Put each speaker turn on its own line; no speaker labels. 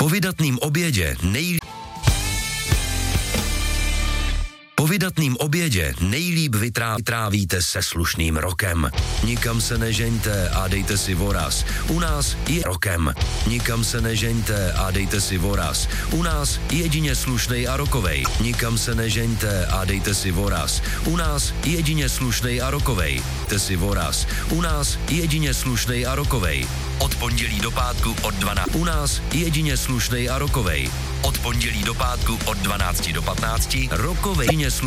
Po vydatným obědě nejlíp vytrávíte se slušným rokem. Nikam se nežeňte a dejte si voraz. U nás je rokem. Nikam se nežeňte a dejte si voraz. U nás jedině slušnej a rokovej. Nikam se nežeňte a dejte si voraz. U nás jedině slušnej a rokovej. Dejte si voraz. U nás jedině slušnej a rokovej. Od pondělí do pátku od 12. U nás jedině slušnej a rokovej. Od pondělí do pátku od 12 do 15. Rokovej.